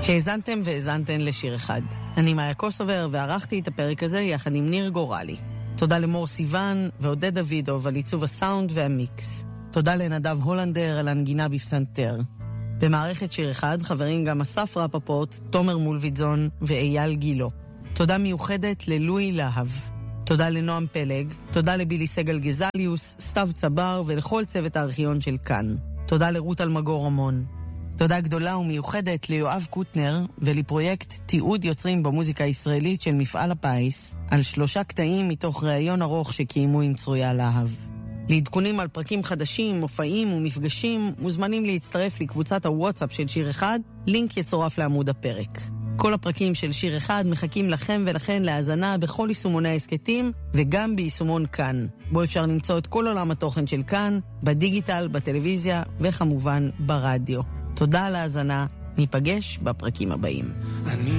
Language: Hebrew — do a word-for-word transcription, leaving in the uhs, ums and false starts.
האזנתם והאזנתן לשיר אחד. אני מאיה קוסובר וערכתי את הפרק הזה יחד עם ניר גורלי. תודה למור סיוון ועודד דוידוב על עיצוב הסאונד והמיקס. תודה לנדב הולנדר על הנגינה בפסנתר. במערכת שיר אחד חברים גם אסף רפפורט, תומר מולביטזון ואייל גילו. תודה מיוחדת ללואי להב. תודה לנועם פלג, תודה לבילי סגל גזליוס, סתיו צבר ולכל צוות הארכיון של כאן. תודה לרות אלמגור רמון. תודה גדולה ומיוחדת ליואב קוטנר ולפרויקט תיעוד יוצרים במוזיקה הישראלית של מפעל הפיס על שלושה קטעים מתוך ראיון ארוך שקיימו עם צרויה להב. לעדכונים על פרקים חדשים, מופעים ומפגשים מוזמנים להצטרף לקבוצת הוואטסאפ של שיר אחד, לינק יצורף לעמוד הפרק. כל הפרקים של שיר אחד מחכים לכם ולכן להאזנה בכל יישומוני העסקתים וגם ביישומון כאן, בו אפשר למצוא את כל עולם התוכן של כאן, בדיגיטל, בטלוויזיה וכמובן ברדיו. תודה על ההאזנה, ניפגש בפרקים הבאים. אני